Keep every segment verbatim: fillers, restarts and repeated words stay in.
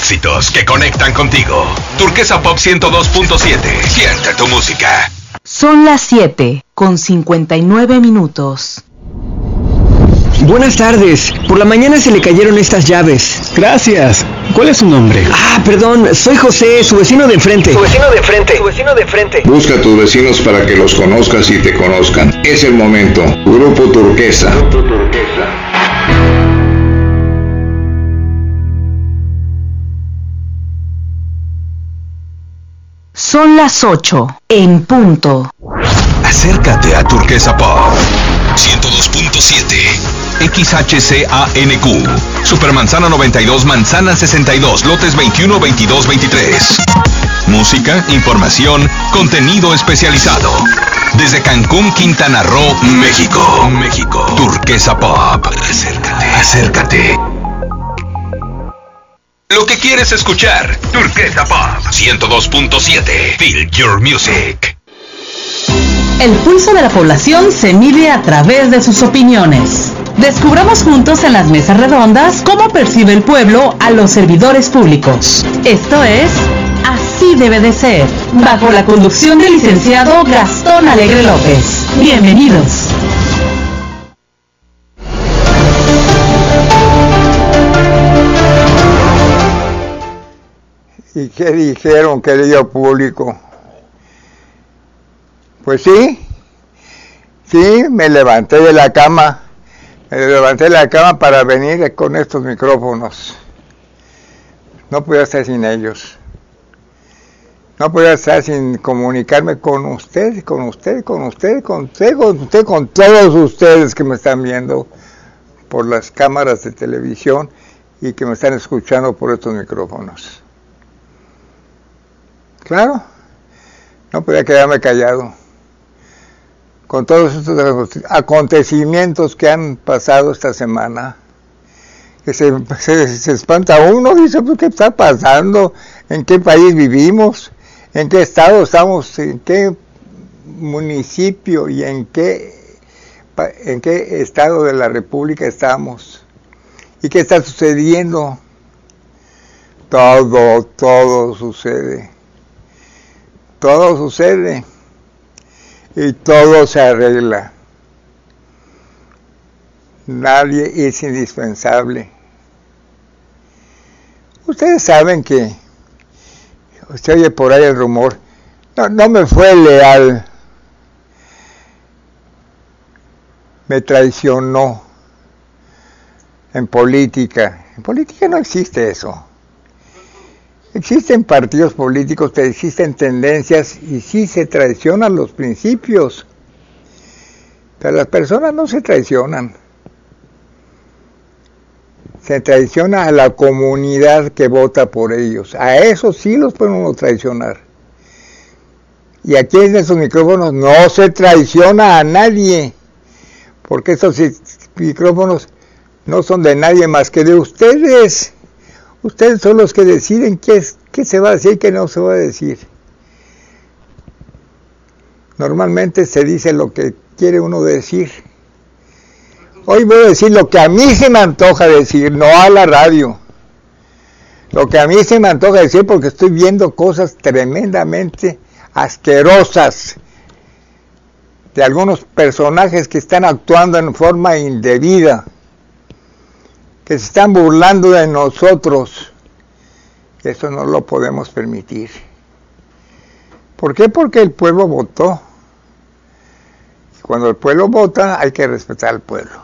Éxitos que conectan contigo. Turquesa Pop ciento dos punto siete. Siente tu música. Son las siete con cincuenta y nueve minutos. Buenas tardes. Por la mañana se le cayeron estas llaves. Gracias. ¿Cuál es su nombre? Ah, perdón. Soy José, su vecino de enfrente. Su vecino de enfrente. Su vecino de enfrente. Busca a tus vecinos para que los conozcas y te conozcan. Es el momento. Grupo Turquesa. Grupo Turquesa. Son las ocho en punto. Acércate a Turquesa Pop ciento dos punto siete. X H C A N Q. Supermanzana noventa y dos, Manzana sesenta y dos, lotes veintiuno, veintidós, veintitrés. Música, información, contenido especializado. Desde Cancún, Quintana Roo, México. México. Turquesa Pop. Acércate. Acércate. Lo que quieres escuchar. Turquesa Pop ciento dos punto siete. Feel your music. El pulso de la población se mide a través de sus opiniones. Descubramos juntos en las mesas redondas cómo percibe el pueblo a los servidores públicos. Esto es Así Debe de Ser, bajo la conducción del licenciado Gastón Alegre López. Bienvenidos. ¿Y qué dijeron, querido público? Pues sí, sí, me levanté de la cama, me levanté de la cama para venir con estos micrófonos. No podía estar sin ellos. No podía estar sin comunicarme con usted, con usted, con usted, con usted, con usted, con todos ustedes que me están viendo por las cámaras de televisión y que me están escuchando por estos micrófonos. Claro, no podía quedarme callado. Con todos estos acontecimientos que han pasado esta semana, que se, se, se espanta uno, dice, pues, ¿qué está pasando? ¿En qué país vivimos? ¿En qué estado estamos? ¿En qué municipio y en qué, en qué estado de la República estamos? ¿Y qué está sucediendo? Todo, todo sucede. Todo sucede. Y todo se arregla. Nadie es indispensable. Ustedes saben que, usted oye por ahí el rumor, no, no me fue leal, me traicionó en política. En política no existe eso. Existen partidos políticos, existen tendencias y sí se traicionan los principios. Pero las personas no se traicionan. Se traiciona a la comunidad que vota por ellos. A eso sí los pueden uno traicionar. Y aquí en esos micrófonos no se traiciona a nadie. Porque estos micrófonos no son de nadie más que de ustedes. Ustedes son los que deciden qué, es, qué se va a decir y qué no se va a decir. Normalmente se dice lo que quiere uno decir. Hoy voy a decir lo que a mí se me antoja decir, no a la radio. Lo que a mí se me antoja decir porque estoy viendo cosas tremendamente asquerosas de algunos personajes que están actuando en forma indebida, que se están burlando de nosotros. Eso no lo podemos permitir. ¿Por qué? Porque el pueblo votó. Cuando el pueblo vota, hay que respetar al pueblo.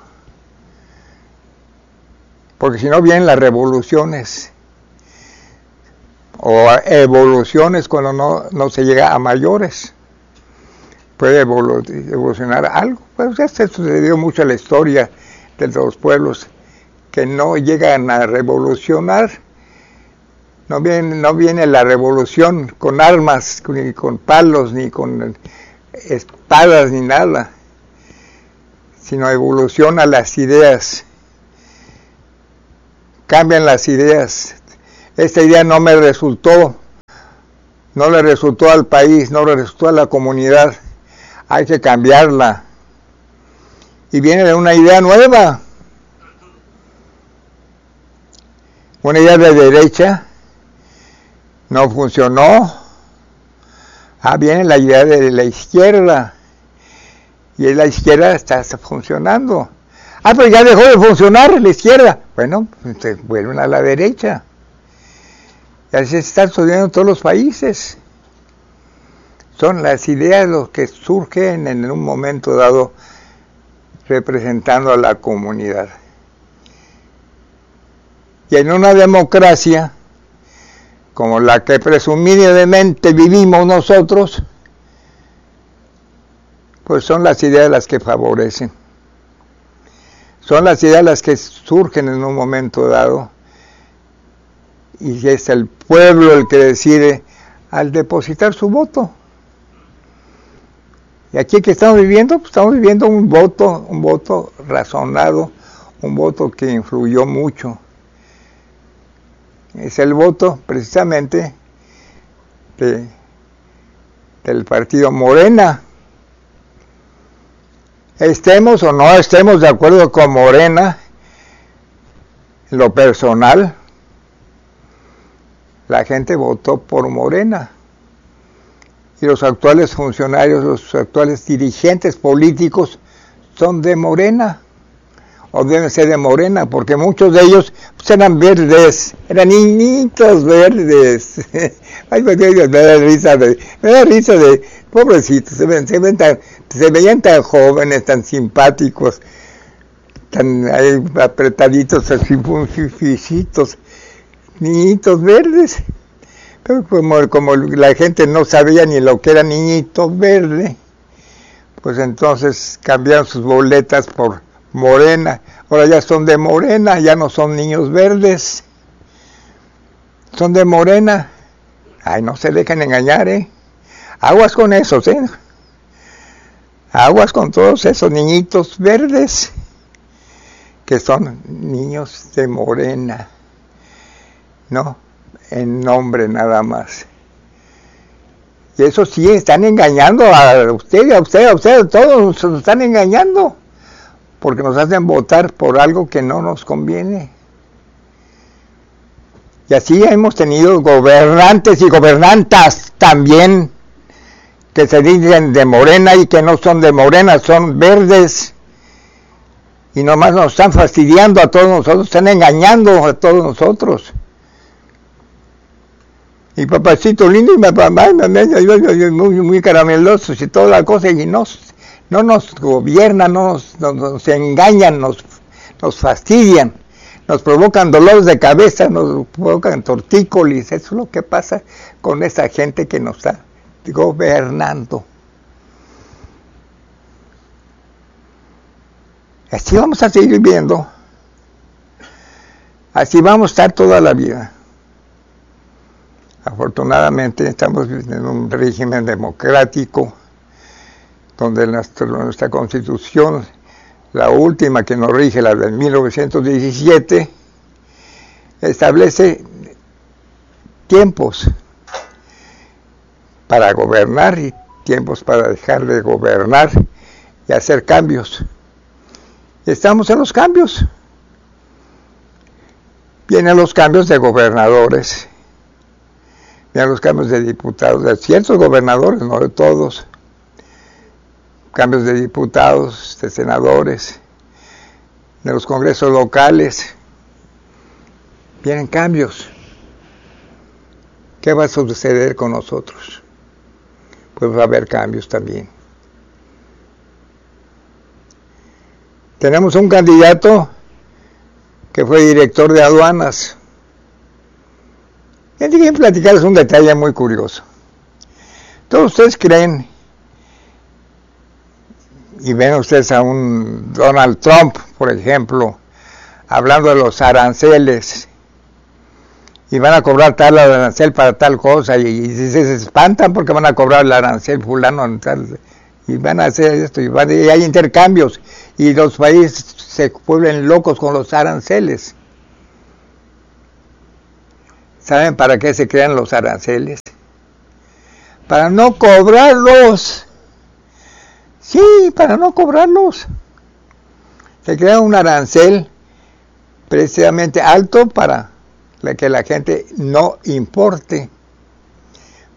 Porque si no vienen las revoluciones o evoluciones cuando no, no se llega a mayores. Puede evolucionar algo. Pues ya se sucedió mucho en la historia de los pueblos que no llegan a revolucionar. No viene, no viene la revolución con armas, ni con palos, ni con espadas, ni nada, sino evoluciona las ideas. Cambian las ideas. Esta idea no me resultó, no le resultó al país, no le resultó a la comunidad. Hay que cambiarla. Y viene de una idea nueva. Una idea de derecha, no funcionó. Ah, viene la idea de la izquierda, y la izquierda está funcionando. Ah, pero ya dejó de funcionar la izquierda. Bueno, se vuelven a la derecha. Y así se está sucediendo en todos los países. Son las ideas los que surgen en un momento dado representando a la comunidad. Y en una democracia como la que presumiblemente vivimos nosotros, pues son las ideas las que favorecen. Son las ideas las que surgen en un momento dado, y es el pueblo el que decide al depositar su voto. Y aquí que estamos viviendo, pues estamos viviendo un voto, un voto razonado, un voto que influyó mucho. Es el voto precisamente de, del partido Morena. Estemos o no estemos de acuerdo con Morena, en lo personal, la gente votó por Morena. Y los actuales funcionarios, los actuales dirigentes políticos son de Morena, o deben ser de Morena, porque muchos de ellos pues, eran verdes, eran niñitos verdes. Ay, me da risa de, me da risa de, pobrecitos, se, ven, se, ven tan, se veían tan jóvenes, tan simpáticos, tan ahí, apretaditos, así, fisitos, niñitos verdes. Pero como, como la gente no sabía ni lo que era niñito verde, pues entonces cambiaron sus boletas por Morena. Ahora ya son de Morena, ya no son niños verdes, son de Morena. Ay, no se dejen engañar, ¿eh? Aguas con esos, ¿eh? Aguas con todos esos niñitos verdes, que son niños de Morena, ¿no? En nombre nada más. Y eso sí, están engañando a usted, a usted, a usted, a todos nos están engañando, porque nos hacen votar por algo que no nos conviene. Y así hemos tenido gobernantes y gobernantas también, que se dicen de Morena y que no son de Morena, son verdes, y nomás nos están fastidiando a todos nosotros, están engañando a todos nosotros. Y papacito lindo y mi papá muy, muy caramelosos y toda la cosa, y nos, no nos gobiernan, no nos, nos, nos engañan, nos, nos fastidian, nos provocan dolores de cabeza, nos provocan tortícolis. Eso es lo que pasa con esa gente que nos está gobernando. Así vamos a seguir viviendo, así vamos a estar toda la vida. Afortunadamente estamos en un régimen democrático donde nuestra, nuestra Constitución, la última que nos rige, la de mil novecientos diecisiete, establece tiempos para gobernar y tiempos para dejar de gobernar y hacer cambios. Y estamos en los cambios. Vienen los cambios de gobernadores, vienen los cambios de diputados, de ciertos gobernadores, no de todos. Cambios de diputados, de senadores, de los congresos locales. Vienen cambios. ¿Qué va a suceder con nosotros? Pues va a haber cambios también. Tenemos un candidato que fue director de aduanas. Y quiero platicarles un detalle muy curioso. Todos ustedes creen, y ven ustedes a un Donald Trump, por ejemplo, hablando de los aranceles, y van a cobrar tal arancel para tal cosa, y, y se espantan porque van a cobrar el arancel fulano, tal, y van a hacer esto, y, van, y hay intercambios, y los países se vuelven locos con los aranceles. ¿Saben para qué se crean los aranceles? Para no cobrarlos. Sí, para no cobrarlos. Se crea un arancel precisamente alto para que la gente no importe.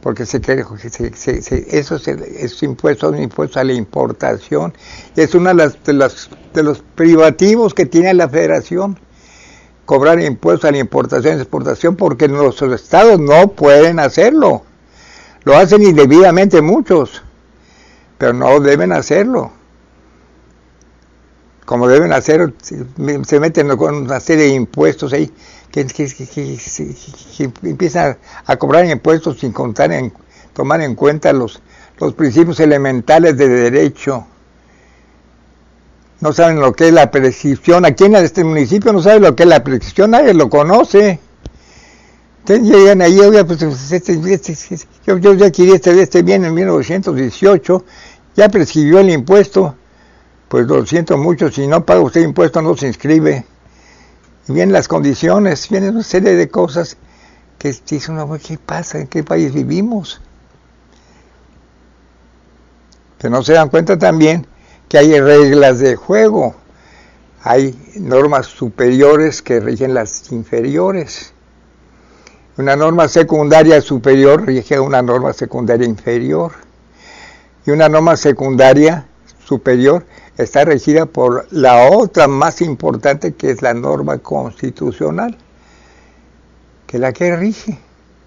porque se quiere, se, se, se, eso es, es impuesto, un impuesto a la importación, es uno de, las, de, las, de los privativos que tiene la Federación, cobrar impuestos a la importación y exportación, porque nuestros estados no pueden hacerlo, lo hacen indebidamente muchos, pero no deben hacerlo, como deben hacer, se meten con una serie de impuestos ahí, que, que, que, que, que, que empiezan a cobrar impuestos sin contar en, tomar en cuenta los, los principios elementales de derecho. No saben lo que es la prescripción. Aquí en este municipio no saben lo que es la prescripción, nadie lo conoce. Entonces llegan ahí, oye, pues, este, este, este, yo, yo ya adquirí este, este bien en mil novecientos dieciocho, ya prescribió el impuesto, pues lo siento mucho, si no paga usted impuesto no se inscribe. Y vienen las condiciones, vienen una serie de cosas que dicen, ¿qué pasa? ¿En qué país vivimos? Que no se dan cuenta también que hay reglas de juego, hay normas superiores que rigen las inferiores. Una norma secundaria superior rige una norma secundaria inferior. Y una norma secundaria superior está regida por la otra más importante, que es la norma constitucional, que es la que rige.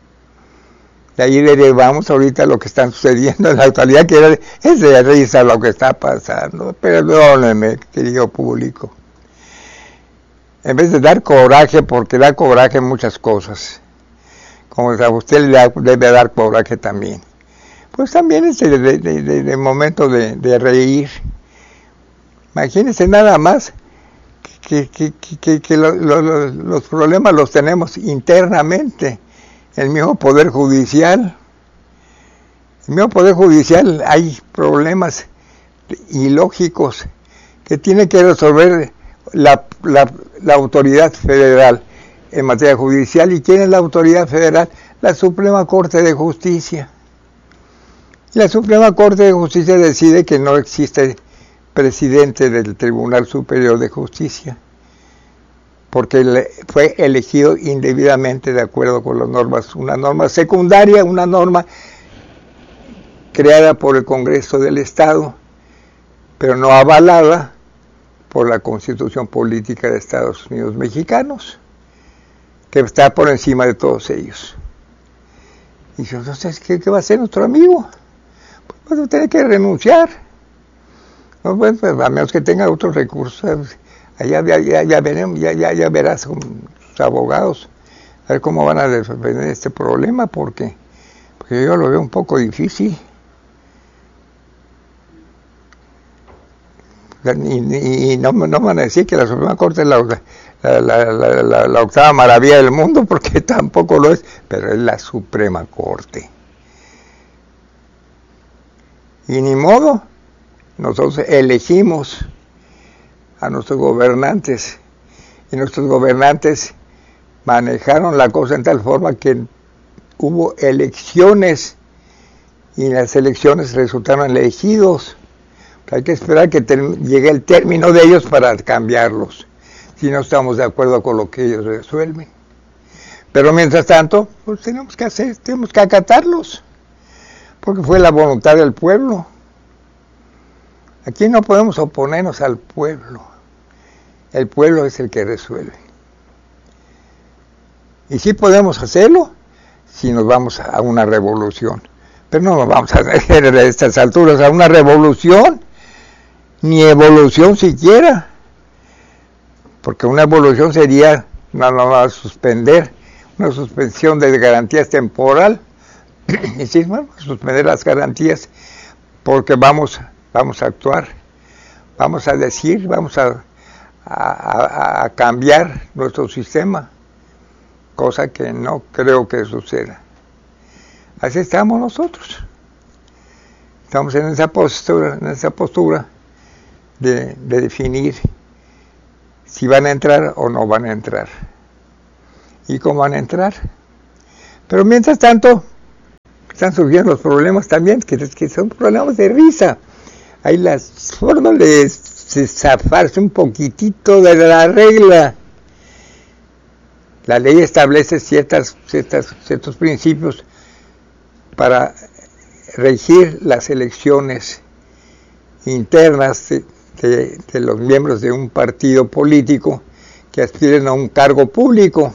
De ahí derivamos ahorita lo que está sucediendo en la actualidad, que es de risa lo que está pasando. Perdónenme, querido público. En vez de dar coraje, porque da coraje en muchas cosas, como a usted le debe dar coraje también, pues también es el de, de, de, de momento de, de reír. Imagínense nada más que, que, que, que, que lo, lo, los problemas los tenemos internamente. El mismo Poder Judicial, el mismo Poder Judicial hay problemas ilógicos que tiene que resolver la, la, la autoridad federal en materia judicial. ¿Y quién es la autoridad federal? La Suprema Corte de Justicia. Y la Suprema Corte de Justicia decide que no existe presidente del Tribunal Superior de Justicia, porque le fue elegido indebidamente de acuerdo con las normas, una norma secundaria, una norma creada por el Congreso del Estado, pero no avalada por la Constitución Política de Estados Unidos Mexicanos, que está por encima de todos ellos. Y yo, entonces, ¿qué, qué va a hacer nuestro amigo? Pues va a tener que renunciar. No, pues, a menos que tenga otros recursos, allá ya, ya, ya, veremos, ya, ya, ya verás con sus abogados a ver cómo van a resolver este problema, porque, porque yo lo veo un poco difícil. Y, y no, no van a decir que la Suprema Corte es la, la, la, la, la, la octava maravilla del mundo, porque tampoco lo es, pero es la Suprema Corte. Y ni modo. Nosotros elegimos a nuestros gobernantes y nuestros gobernantes manejaron la cosa en tal forma que hubo elecciones y las elecciones resultaron elegidos. Hay que esperar que llegue el término de ellos para cambiarlos, si no estamos de acuerdo con lo que ellos resuelven. Pero mientras tanto, pues tenemos que hacer, tenemos que acatarlos, porque fue la voluntad del pueblo. Aquí no podemos oponernos al pueblo. El pueblo es el que resuelve. Y sí podemos hacerlo si nos vamos a una revolución. Pero no nos vamos a hacer a estas alturas a una revolución, ni evolución siquiera. Porque una evolución sería no, no, no, suspender, una suspensión de garantías temporal. Y sí, bueno, suspender las garantías porque vamos... Vamos a actuar, vamos a decir, vamos a, a, a cambiar nuestro sistema, cosa que no creo que suceda. Así estamos nosotros. Estamos en esa postura, en esa postura de, de definir si van a entrar o no van a entrar. Y cómo van a entrar. Pero mientras tanto, están surgiendo los problemas también, que, que son problemas de risa. Hay las formas de zafarse un poquitito de la regla. La ley establece ciertas, ciertas, ciertos principios para regir las elecciones internas de, de, de los miembros de un partido político que aspiren a un cargo público.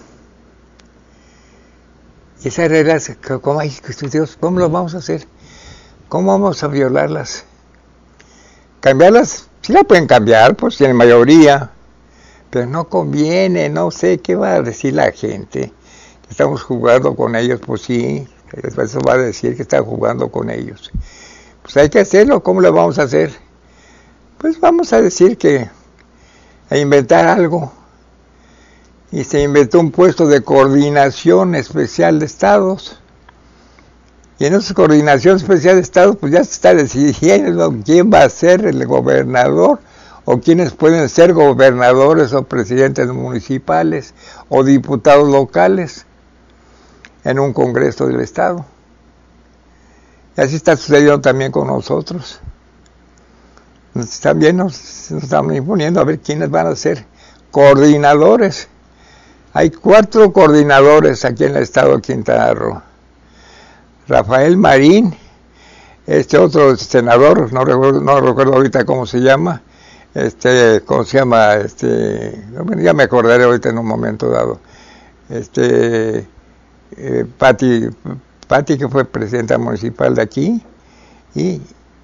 Y esas reglas, ¿cómo, ay, Dios, ¿cómo lo vamos a hacer? ¿Cómo vamos a violarlas? Cambiarlas, sí la pueden cambiar, pues tienen mayoría, pero no conviene, no sé qué va a decir la gente. Estamos jugando con ellos, pues sí, eso va a decir que están jugando con ellos. Pues hay que hacerlo, ¿cómo lo vamos a hacer? Pues vamos a decir que a inventar algo. Y se inventó un puesto de coordinación especial de estados. Y en esa coordinación especial de estados, pues ya se está decidiendo quién va a ser el gobernador, o quiénes pueden ser gobernadores o presidentes municipales o diputados locales en un congreso del estado. Y así está sucediendo también con nosotros. También nos, nos estamos imponiendo a ver quiénes van a ser coordinadores. Hay cuatro coordinadores aquí en el estado de Quintana Roo. Rafael Marín, este otro senador, no recuerdo, no recuerdo ahorita cómo se llama, este, ¿cómo se llama? Este, ya me acordaré ahorita en un momento dado. Este, eh, Pati, Pati, que fue presidenta municipal de aquí, y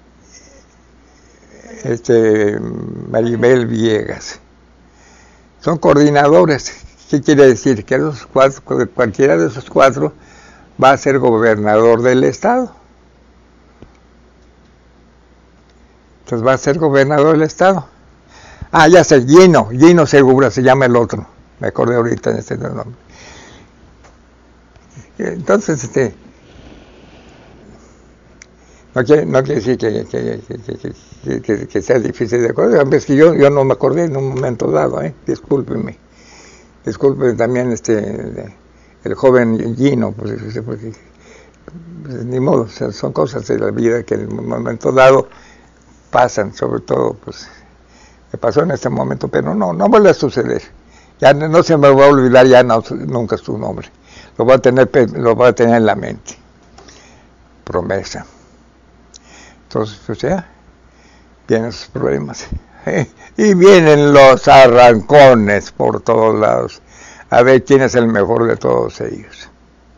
este, Maribel Villegas. Son coordinadores. ¿Qué quiere decir? Que esos cuatro, cualquiera de esos cuatro va a ser gobernador del estado. Entonces va a ser gobernador del estado. Ah, ya sé, Gino, Gino Segura se llama el otro. Me acordé ahorita en este nombre. Entonces, este, no quiere, no quiere decir que, que, que, que, que, que sea difícil de acordar. Es que yo, yo no me acordé en un momento dado, ¿eh? Discúlpenme. Disculpen también este el joven Gino, pues, porque, pues, ni modo, o sea, son cosas de la vida que en un momento dado pasan, sobre todo, pues, me pasó en este momento, pero no, no vuelve a suceder. Ya no, no se me va a olvidar ya no, nunca su nombre. Lo voy a tener, lo voy a tener en la mente. Promesa. Entonces, o sea, vienen sus problemas. Y vienen los arrancones por todos lados, a ver quién es el mejor de todos ellos.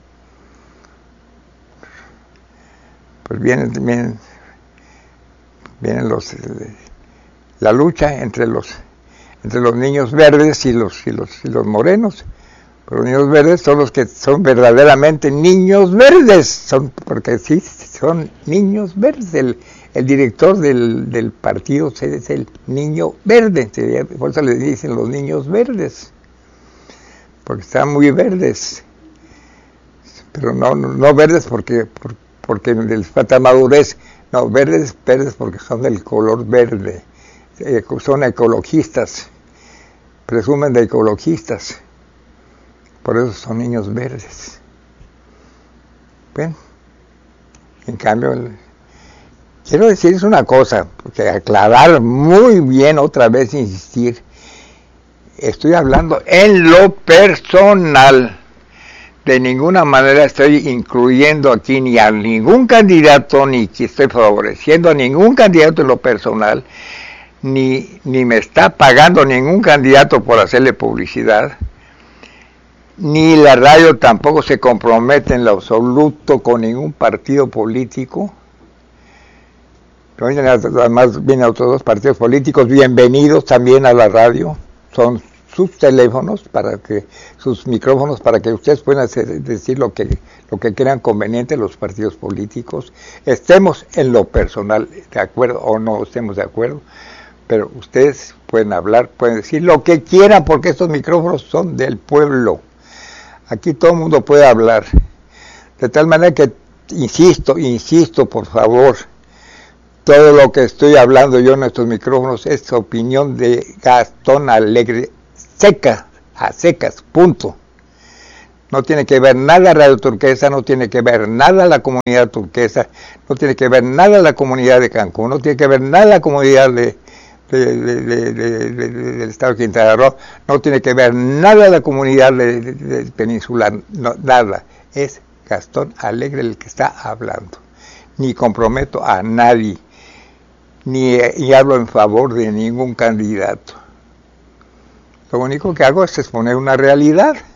Pues vienen, vienen, vienen los, la lucha entre los, entre los niños verdes y los, y los, y los morenos. Pero los niños verdes son los que son verdaderamente niños verdes, son, porque sí, son niños verdes. El, El director del, del partido es el niño verde, por eso le dicen los niños verdes, porque están muy verdes, pero no, no verdes porque, porque les falta madurez, no, verdes, verdes porque son del color verde, eh, son ecologistas, presumen de ecologistas, por eso son niños verdes. Bien, en cambio, el, quiero decirles una cosa, porque aclarar muy bien, otra vez insistir, estoy hablando en lo personal, de ninguna manera estoy incluyendo aquí ni a ningún candidato, ni que estoy favoreciendo a ningún candidato en lo personal, ni, ni me está pagando ningún candidato por hacerle publicidad, ni la radio tampoco se compromete en lo absoluto con ningún partido político. Además vienen otros dos partidos políticos, bienvenidos también a la radio, son sus teléfonos, para que sus micrófonos, para que ustedes puedan hacer, decir lo que, lo que crean conveniente los partidos políticos, estemos en lo personal de acuerdo o no estemos de acuerdo, pero ustedes pueden hablar, pueden decir lo que quieran, porque estos micrófonos son del pueblo, aquí todo el mundo puede hablar, de tal manera que, insisto, insisto, por favor, todo lo que estoy hablando yo en estos micrófonos es opinión de Gastón Alegre, seca, a secas, punto. No tiene que ver nada Radio Turquesa, no tiene que ver nada la comunidad turquesa, no tiene que ver nada la comunidad de Cancún, no tiene que ver nada la comunidad de, de, de, de, de, de, de, del estado de Quintana Roo, no tiene que ver nada la comunidad de, de, de peninsular, no, nada. Es Gastón Alegre el que está hablando. Ni comprometo a nadie, ni, ni hablo en favor de ningún candidato. Lo único que hago es exponer una realidad.